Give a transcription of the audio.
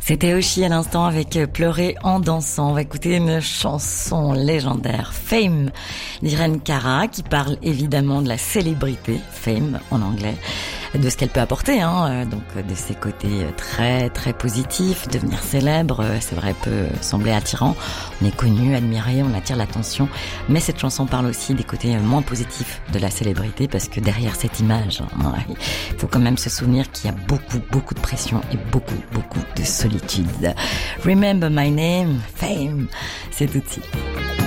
C'était Oshi à l'instant avec Pleurer en dansant. On va écouter une chanson légendaire, Fame, d'Irene Cara, qui parle évidemment de la célébrité, Fame en anglais, de ce qu'elle peut apporter, donc de ses côtés très très positifs. Devenir célèbre, c'est vrai, peut sembler attirant. On est connu, admiré, on attire l'attention, mais cette chanson parle aussi des côtés moins positifs de la célébrité, parce que derrière cette image, il faut quand même se souvenir qu'il y a beaucoup de pression et beaucoup de solitude. Remember my name, Fame, c'est tout de suite.